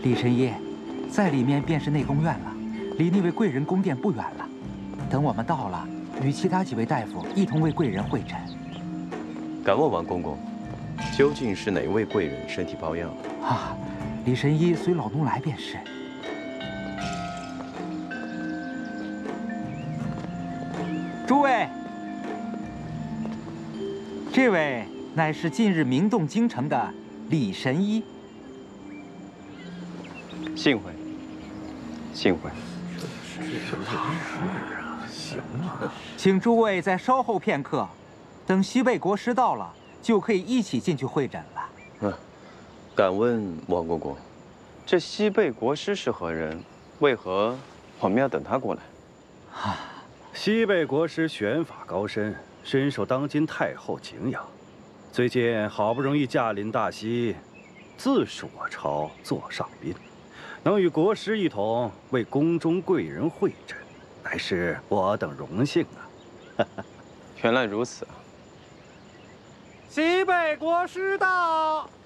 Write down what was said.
李神医，在里面便是内宫院了，离那位贵人宫殿不远了。等我们到了，与其他几位大夫一同为贵人会诊。 敢问王公公，究竟是哪位贵人身体抱恙？ 啊，李神医随老奴来便是。诸位，这位乃是近日名动京城的李神医。 幸会，幸会。 行啊， 请诸位再稍后片刻，等西贝国师到了，就可以一起进去会诊了。 敢问王公公，这西贝国师是何人？为何我们要等他过来？ 西贝国师玄法高深，深受当今太后敬仰。最近好不容易驾临大西，自属我朝座上宾，能与国师一同为宫中贵人会诊，乃是我等荣幸啊！ 原来如此啊！ 西贝国师到。